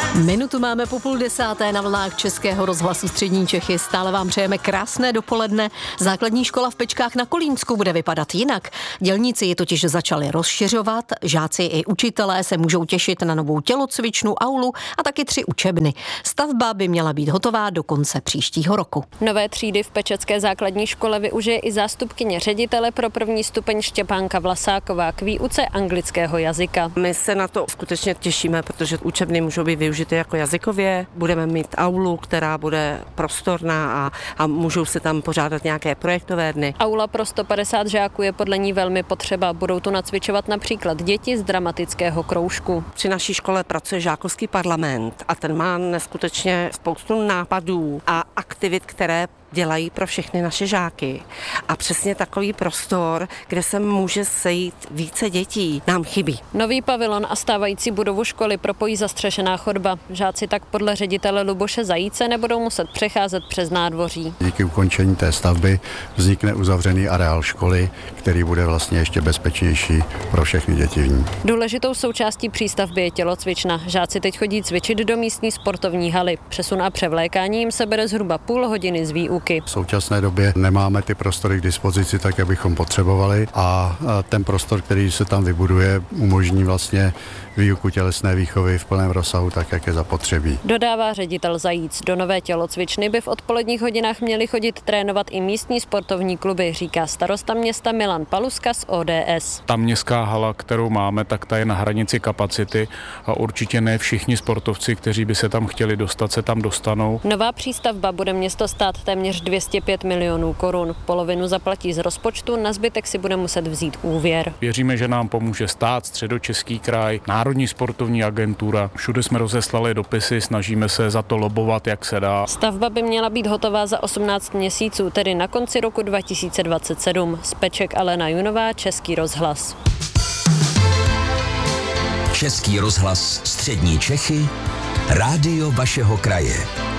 Minutu máme po 9:30 na vlnách Českého rozhlasu Střední Čechy. Stále vám přejeme krásné dopoledne. Základní škola v Pečkách na Kolínsku bude vypadat jinak. Dělníci ji totiž začali rozšiřovat. Žáci i učitelé se můžou těšit na novou tělocvičnu, aulu a taky 3 učebny. Stavba by měla být hotová do konce příštího roku. Nové třídy v Pečecké základní škole využije i zástupkyně ředitele pro první stupeň Štěpánka Vlasáková k výuce anglického jazyka. My se na to skutečně těšíme, protože učebny můžou být využity jako jazykově. Budeme mít aulu, která bude prostorná a můžou se tam pořádat nějaké projektové dny. Aula pro 150 žáků je podle ní velmi potřeba. Budou tu nacvičovat například děti z dramatického kroužku. Při naší škole pracuje žákovský parlament a ten má neskutečně spoustu nápadů a aktivit, které dělají pro všechny naše žáky. A přesně takový prostor, kde se může sejít více dětí, nám chybí. Nový pavilon a stávající budovu školy propojí zastřešená chodba. Žáci tak podle ředitele Luboše Zajíce nebudou muset přecházet přes nádvoří. Díky ukončení té stavby vznikne uzavřený areál školy, který bude vlastně ještě bezpečnější pro všechny děti v ní. Důležitou součástí přístavby je tělocvična. Žáci teď chodí cvičit do místní sportovní haly. Přesun a převlékání jim se bere zhruba půl hodiny z výuky. V současné době nemáme ty prostory k dispozici tak, jak bychom potřebovali a ten prostor, který se tam vybuduje, umožní vlastně výuku tělesné výchovy v plném rozsahu, tak jak je zapotřebí. Dodává ředitel Zajíc. Do nové tělocvičny by v odpoledních hodinách měli chodit trénovat i místní sportovní kluby, říká starosta města Milan Paluska z ODS. Ta městská hala, kterou máme, tak ta je na hranici kapacity a určitě ne všichni sportovci, kteří by se tam chtěli dostat, se tam dostanou. Nová přístavba bude město stát téměř 205 milionů korun. Polovinu zaplatí z rozpočtu, na zbytek si bude muset vzít úvěr. Věříme, že nám pomůže stát, Středočeský kraj, Národní sportovní agentura. Všude jsme rozeslali dopisy, snažíme se za to lobovat, jak se dá. Stavba by měla být hotová za 18 měsíců, tedy na konci roku 2027. Z Peček Alena Junová, Český rozhlas. Český rozhlas Střední Čechy, rádio vašeho kraje.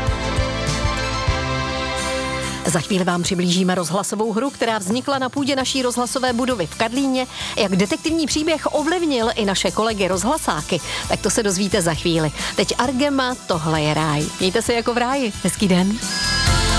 Za chvíli vám přiblížíme rozhlasovou hru, která vznikla na půdě naší rozhlasové budovy v Karlíně. Jak detektivní příběh ovlivnil i naše kolegy rozhlasáky, tak to se dozvíte za chvíli. Teď Argema, tohle je ráj. Mějte se jako v ráji. Hezký den.